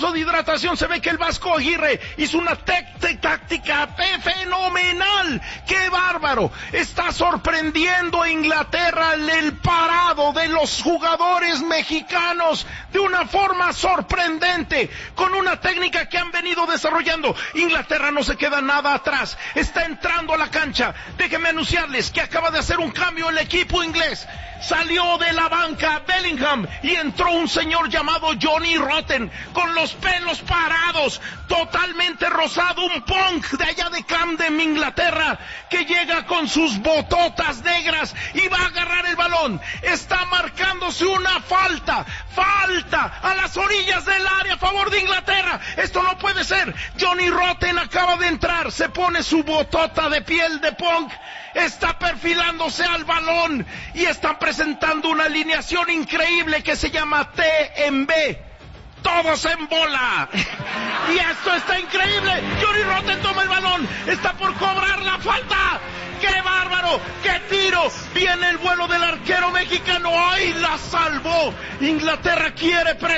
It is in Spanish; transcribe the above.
vaso de hidratación. Se ve que el Vasco Aguirre hizo una táctica fenomenal. ¡Qué bárbaro! Está sorprendiendo a Inglaterra el parado de los jugadores mexicanos de una forma sorprendente, con una técnica que han venido desarrollando. Inglaterra no se queda nada atrás, está entrando a la cancha. Déjenme anunciarles que acaba de hacer un cambio el equipo inglés. Salió de la banca Bellingham y entró un señor llamado Johnny Rotten, con los pelos parados, totalmente rosado, un punk de allá de Camden, Inglaterra, que llega con sus bototas negras y va a agarrar el balón. Está marcándose una falta a las orillas del área a favor de Inglaterra. Esto no puede ser. Johnny Rotten acaba de entrar, se pone su botota de piel de punk, está perfilándose al balón y están presentando una alineación increíble que se llama T en B. Todos en bola. Y esto está increíble. Johnny Rotten toma el balón, está por cobrar la falta. ¡Qué bárbaro! ¡Qué tiro! Viene el vuelo del arquero mexicano. ¡Ay, la salvó! Inglaterra quiere